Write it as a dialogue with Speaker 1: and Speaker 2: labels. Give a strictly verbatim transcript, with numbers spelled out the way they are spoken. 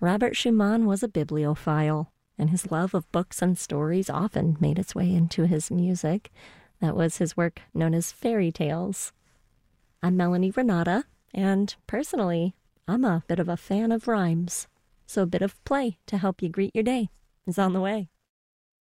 Speaker 1: Robert Schumann was a bibliophile, and his love of books and stories often made its way into his music. That was his work known as fairy tales. I'm Melanie Renata, and personally, I'm a bit of a fan of rhymes. So a bit of play to help you greet your day is on the way.